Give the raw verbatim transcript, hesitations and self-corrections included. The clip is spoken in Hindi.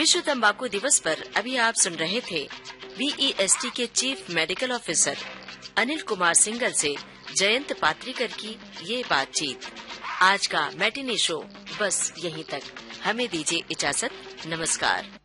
विश्व तंबाकू दिवस पर अभी आप सुन रहे थे वीईएसटी के chief medical officer Anil Kumar Singhal से जयंत पात्रिकर की ये बातचीत। आज का मैटिनी शो बस यहीं तक। हमें दीजिए इजाजत। नमस्कार।